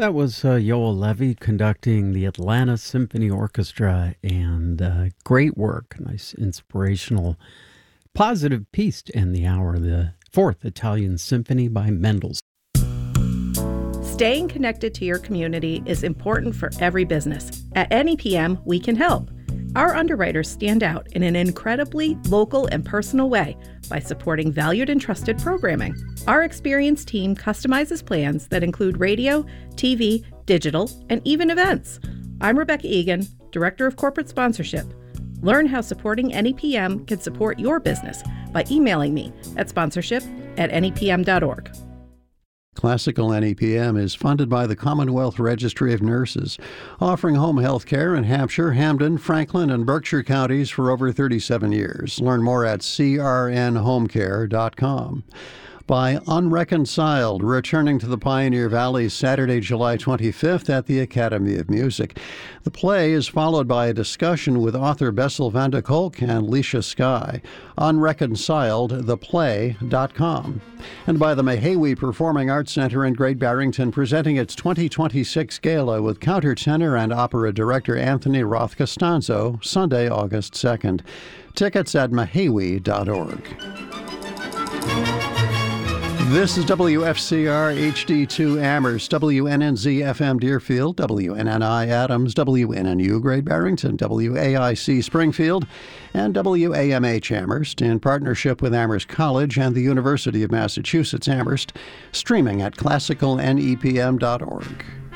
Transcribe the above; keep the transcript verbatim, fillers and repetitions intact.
That was uh, Yoel Levy conducting the Atlanta Symphony Orchestra, and uh, great work. Nice, inspirational, positive piece to end the hour. The Fourth Italian Symphony by Mendelssohn. Staying connected to your community is important for every business. At N E P M, we can help. Our underwriters stand out in an incredibly local and personal way by supporting valued and trusted programming. Our experienced team customizes plans that include radio, T V, digital, and even events. I'm Rebecca Egan, Director of Corporate Sponsorship. Learn how supporting N E P M can support your business by emailing me at sponsorship at N E P M dot org. Classical N E P M is funded by the Commonwealth Registry of Nurses, offering home health care in Hampshire, Hampden, Franklin, and Berkshire counties for over thirty-seven years. Learn more at c r n home care dot com. By Unreconciled, returning to the Pioneer Valley Saturday, July twenty-fifth at the Academy of Music. The play is followed by a discussion with author Bessel van de Kolk and Leisha Sky. unreconciled the play dot com. And by the Mehewi Performing Arts Center in Great Barrington, presenting its twenty twenty-six gala with countertenor and opera director Anthony Roth Costanzo, Sunday, August second. Tickets at mehewi dot org. This is W F C R H D two Amherst, W N N Z F M Deerfield, W N N I Adams, W N N U Great Barrington, W A I C Springfield, and W A M H Amherst in partnership with Amherst College and the University of Massachusetts Amherst, streaming at classical N E P M dot org.